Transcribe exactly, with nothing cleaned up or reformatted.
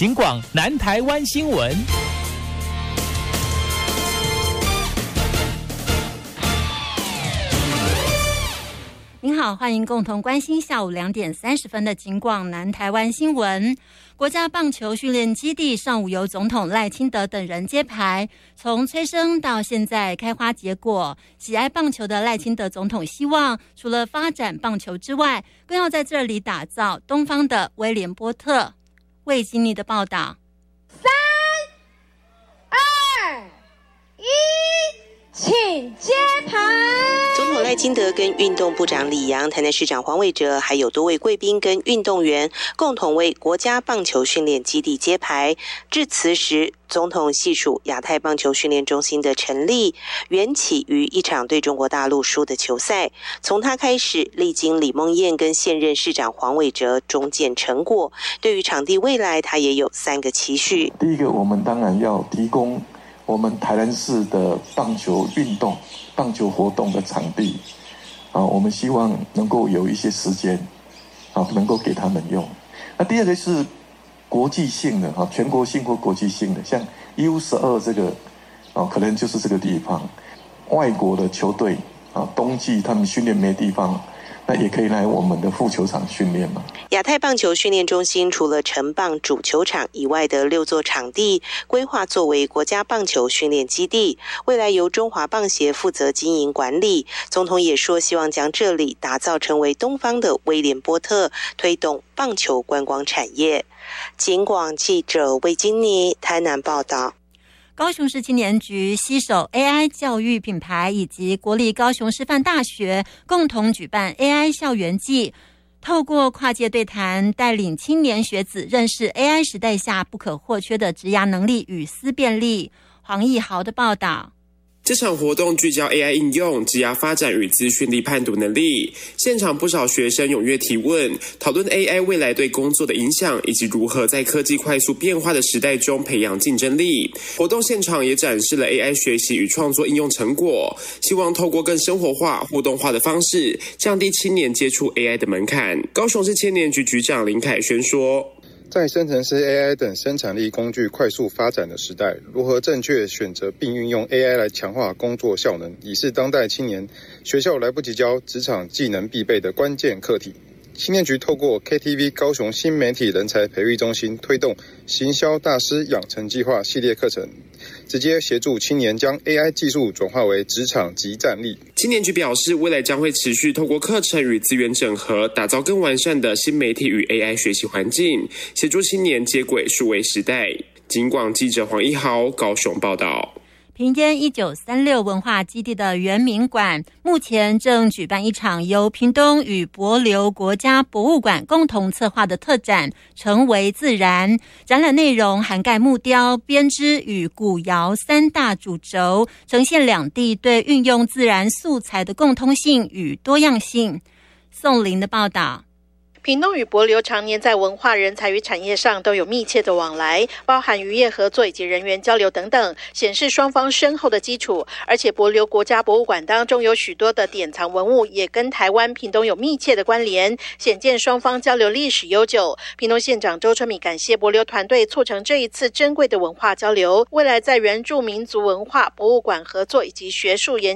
警广南台湾新闻。 您好，欢迎共同关心下午两点三十分的警广南台湾新闻。国家棒球训练基地上午由总统赖清德等人揭牌，从催生到现在开花结果。喜爱棒球的赖清德总统希望，除了发展棒球之外，更要在这里打造东方的威廉波特。魏经理的报道。 三、二、一，请揭牌。 总统赖清德跟运动部长李洋、台南市长黄伟哲，还有多位贵宾跟运动员共同为国家棒球训练基地揭牌。致辞时，总统细数亚太棒球训练中心的成立，缘起于一场对中国大陆输的球赛。从他开始，历经李孟燕跟现任市长黄伟哲中见成果。对于场地未来，他也有三个期许。 第一个，我们当然要提供我们台南市的棒球运动、棒球活动的场地，啊，我们希望能够有一些时间，啊，能够给他们用。那第二个是国际性的，哈，全国性或国际性的，像 U 十二这个，啊，可能就是这个地方，外国的球队，啊，冬季他们训练没地方。那也可以来我们的副球场训练嘛。 亚太棒球训练中心除了城棒主球场以外的六座场地，规划作为国家棒球训练基地，未来由中华棒协负责经营管理。总统也说，希望将这里打造成为东方的威廉波特，推动棒球观光产业。警广记者魏金妮台南报道。 高雄市青年局携手 A I 教育品牌以及国立高雄师范大学共同举办 A I 校园季，透过跨界对谈，带领青年学子认识 A I 时代下不可或缺的职涯能力与思辨力。黄义豪的报道。 这场活动聚焦 A I 应用、职涯发展与资讯力判读能力。现场不少学生踊跃提问，讨论 A I 未来对工作的影响，以及如何在科技快速变化的时代中培养竞争力。活动现场也展示了 A I 学习与创作应用成果，希望透过更生活化、互动化的方式，降低青年接触 A I 的门槛。高雄市青年局局长林凯轩说， 在生成式 A I 等生产力工具快速发展的时代，如何正确选择并运用 A I 来强化工作效能，已是当代青年学校来不及教、职场技能必备的关键课题。青年局透过 K T V 高雄新媒体人才培育中心推动行销大师养成计划系列课程，直接协助青年将 A I 技术转化为职场即战力。 青年局表示，未来将会持续透过课程与资源整合，打造更完善的新媒体与 A I 学习环境，协助青年接轨数位时代。警广记者黄一豪高雄报道。 屏烟一九三六文化基地的原民馆目前正举办一场由屏东与帛琉国家博物馆共同策划的特展，成为自然。展览内容涵盖木雕、编织与古窑三大主轴，呈现两地对运用自然素材的共通性与多样性。宋林的报道。 屏东与帛琉常年在文化、人才与产业上都有密切的往来，包含渔业合作以及人员交流等等，显示双方深厚的基础。而且帛琉国家博物馆当中有许多的典藏文物，也跟台湾屏东有密切的关联，显见双方交流历史悠久。屏东县长周春米感谢帛琉团队促成这一次珍贵的文化交流，未来在原住民族文化博物馆合作以及学术研